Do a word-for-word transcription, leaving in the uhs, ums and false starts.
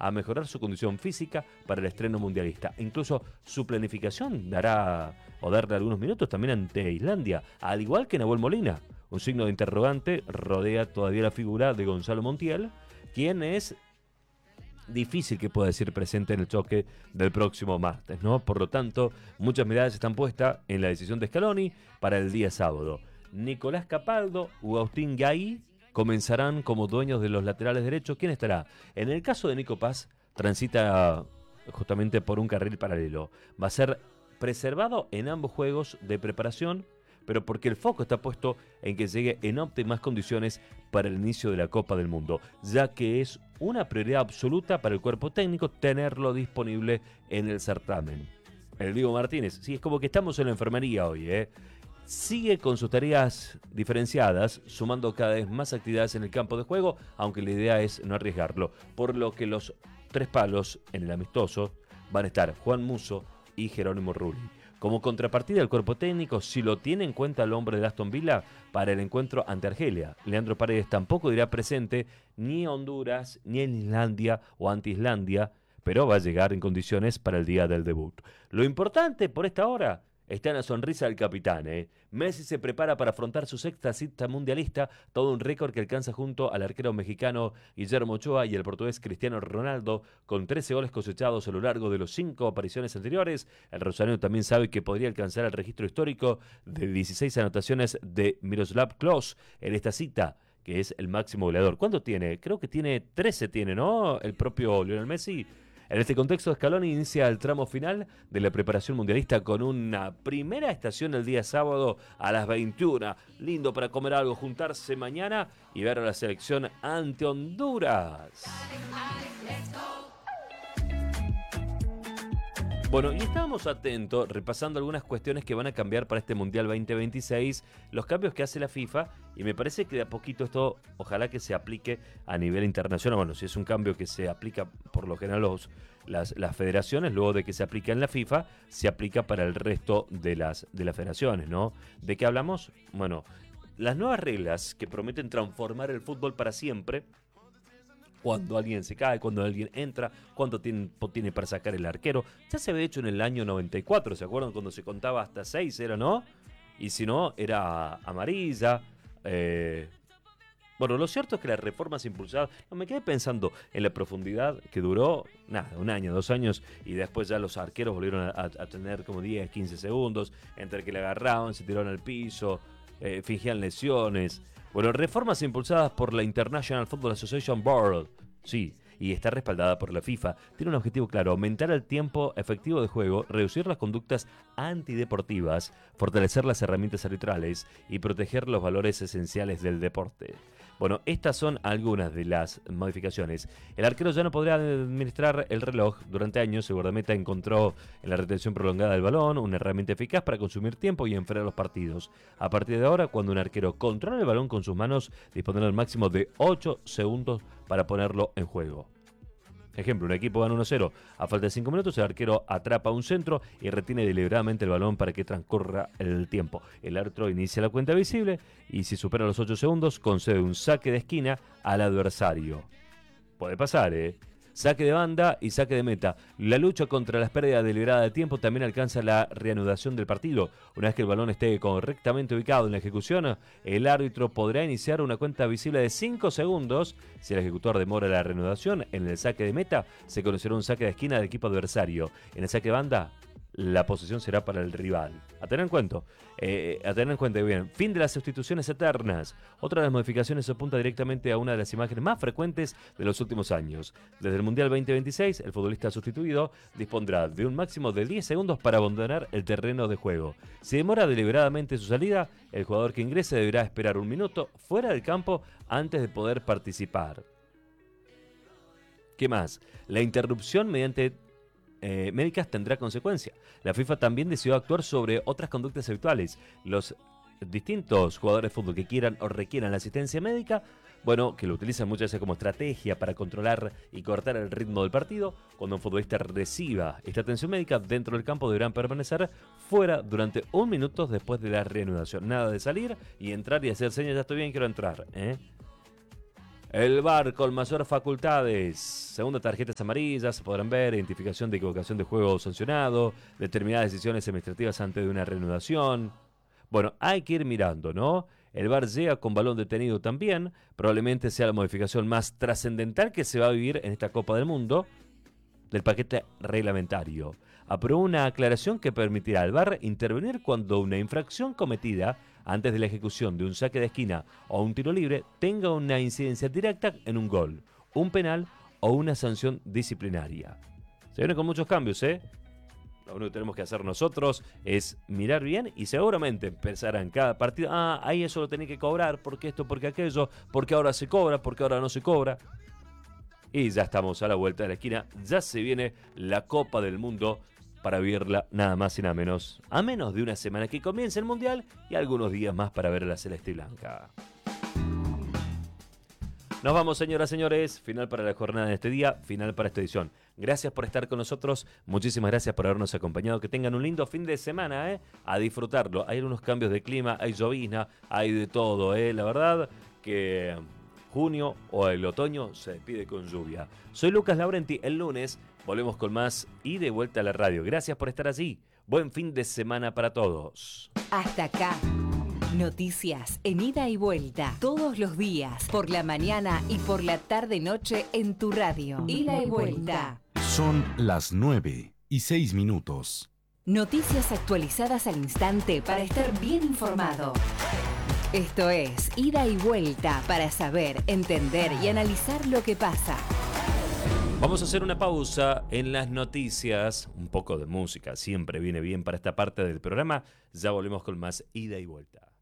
a mejorar su condición física para el estreno mundialista. Incluso su planificación dará o darle algunos minutos también ante Islandia, al igual que Nahuel Molina. Un signo de interrogante rodea todavía la figura de Gonzalo Montiel, quien es difícil que pueda decir presente en el choque del próximo martes, ¿no? Por lo tanto, muchas miradas están puestas en la decisión de Scaloni para el día sábado. Nicolás Capaldo o Agustín Gay comenzarán como dueños de los laterales derechos. ¿Quién estará? En el caso de Nico Paz, transita justamente por un carril paralelo. Va a ser preservado en ambos juegos de preparación, pero porque el foco está puesto en que llegue en óptimas condiciones para el inicio de la Copa del Mundo, ya que es una prioridad absoluta para el cuerpo técnico tenerlo disponible en el certamen. El Diego Martínez, sí, es como que estamos en la enfermería hoy, ¿eh? Sigue con sus tareas diferenciadas, sumando cada vez más actividades en el campo de juego, aunque la idea es no arriesgarlo, por lo que los tres palos en el amistoso van a estar Juan Musso y Jerónimo Rulli. Como contrapartida del cuerpo técnico, si lo tiene en cuenta el hombre de Aston Villa para el encuentro ante Argelia. Leandro Paredes tampoco dirá presente ni Honduras, ni en Islandia o ante Islandia, pero va a llegar en condiciones para el día del debut. Lo importante por esta hora está en la sonrisa del capitán. ¿eh? Messi se prepara para afrontar su sexta cita mundialista, todo un récord que alcanza junto al arquero mexicano Guillermo Ochoa y el portugués Cristiano Ronaldo, con trece goles cosechados a lo largo de los cinco apariciones anteriores. El rosarino también sabe que podría alcanzar el registro histórico de dieciséis anotaciones de Miroslav Klose en esta cita, que es el máximo goleador. ¿Cuánto tiene? Creo que tiene trece, tiene, ¿no? El propio Lionel Messi. En este contexto, Scaloni inicia el tramo final de la preparación mundialista con una primera estación el día sábado a las veintiuna. Lindo para comer algo, juntarse mañana y ver a la selección ante Honduras. Bueno, y estábamos atentos, repasando algunas cuestiones que van a cambiar para este Mundial veinte veintiséis, los cambios que hace la FIFA, y me parece que de a poquito esto, ojalá que se aplique a nivel internacional. Bueno, si es un cambio que se aplica por lo general los, las, las federaciones, luego de que se aplica en la FIFA, se aplica para el resto de las, de las federaciones, ¿no? ¿De qué hablamos? Bueno, las nuevas reglas que prometen transformar el fútbol para siempre. Cuando alguien se cae, cuando alguien entra, cuánto tiempo tiene para sacar el arquero. Ya se había hecho en el año noventa y cuatro, ¿se acuerdan? Cuando se contaba hasta seis, ¿era, no? Y si no, era amarilla. Eh... Bueno, lo cierto es que las reformas impulsadas... No, me quedé pensando en la profundidad que duró, nada, un año, dos años, y después ya los arqueros volvieron a, a, a tener como diez, quince segundos, entre que le agarraban, se tiraron al piso, eh, fingían lesiones... Bueno, reformas impulsadas por la International Football Association Board, sí, y está respaldada por la FIFA. Tiene un objetivo claro: aumentar el tiempo efectivo de juego, reducir las conductas antideportivas, fortalecer las herramientas arbitrales y proteger los valores esenciales del deporte. Bueno, estas son algunas de las modificaciones. El arquero ya no podrá administrar el reloj. Durante años, el guardameta encontró en la retención prolongada del balón una herramienta eficaz para consumir tiempo y enfriar los partidos. A partir de ahora, cuando un arquero controla el balón con sus manos, dispondrá al máximo de ocho segundos para ponerlo en juego. Ejemplo, un equipo gana uno cero. A falta de cinco minutos, el arquero atrapa un centro y retiene deliberadamente el balón para que transcurra el tiempo. El árbitro inicia la cuenta visible y, si supera los ocho segundos, concede un saque de esquina al adversario. Puede pasar, ¿eh? Saque de banda y saque de meta. La lucha contra las pérdidas deliberadas de tiempo también alcanza la reanudación del partido. Una vez que el balón esté correctamente ubicado en la ejecución, el árbitro podrá iniciar una cuenta visible de cinco segundos. Si el ejecutor demora la reanudación, en el saque de meta se conocerá un saque de esquina del equipo adversario. En el saque de banda, la posesión será para el rival. A tener en cuenta, eh, a tener en cuenta bien. Fin de las sustituciones eternas. Otra de las modificaciones apunta directamente a una de las imágenes más frecuentes de los últimos años. Desde el Mundial veinte veintiséis, el futbolista sustituido dispondrá de un máximo de diez segundos para abandonar el terreno de juego. Si demora deliberadamente su salida, el jugador que ingrese deberá esperar un minuto fuera del campo antes de poder participar. ¿Qué más? La interrupción mediante Eh, médicas tendrá consecuencia. La FIFA también decidió actuar sobre otras conductas habituales. Los distintos jugadores de fútbol que quieran o requieran la asistencia médica, bueno, que lo utilizan muchas veces como estrategia para controlar y cortar el ritmo del partido, cuando un futbolista reciba esta atención médica dentro del campo, deberán permanecer fuera durante un minuto después de la reanudación. Nada de salir y entrar y hacer señas: ya estoy bien, quiero entrar, ¿eh? El V A R con mayor facultades. Segunda, tarjetas amarillas, podrán ver, identificación de equivocación de juego sancionado, determinadas decisiones administrativas antes de una reanudación. Bueno, hay que ir mirando, ¿no? El V A R llega con balón detenido también. Probablemente sea la modificación más trascendental que se va a vivir en esta Copa del Mundo del paquete reglamentario. Aprobó una aclaración que permitirá al V A R intervenir cuando una infracción cometida antes de la ejecución de un saque de esquina o un tiro libre tenga una incidencia directa en un gol, un penal o una sanción disciplinaria. Se viene con muchos cambios, ¿eh? Lo único que tenemos que hacer nosotros es mirar bien y seguramente empezarán cada partido. Ah, ahí eso lo tenés que cobrar, porque esto, porque aquello, porque ahora se cobra, porque ahora no se cobra. Y ya estamos a la vuelta de la esquina. Ya se viene la Copa del Mundo para vivirla nada más y nada menos. A menos de una semana que comience el Mundial y algunos días más para ver a la Celeste y Blanca. Nos vamos, señoras y señores. Final para la jornada de este día, final para esta edición. Gracias por estar con nosotros. Muchísimas gracias por habernos acompañado. Que tengan un lindo fin de semana, ¿eh? A disfrutarlo. Hay unos cambios de clima, hay llovizna, hay de todo, ¿eh? La verdad que junio o el otoño se despide con lluvia. Soy Lucas Laurenti. El lunes volvemos con más y de vuelta a la radio. Gracias por estar allí. Buen fin de semana para todos. Hasta acá. Noticias en ida y vuelta. Todos los días. Por la mañana y por la tarde-noche en tu radio. Ida y vuelta. Son las nueve y seis minutos. Noticias actualizadas al instante para estar bien informado. Esto es Ida y Vuelta para saber, entender y analizar lo que pasa. Vamos a hacer una pausa en las noticias. Un poco de música siempre viene bien para esta parte del programa. Ya volvemos con más Ida y Vuelta.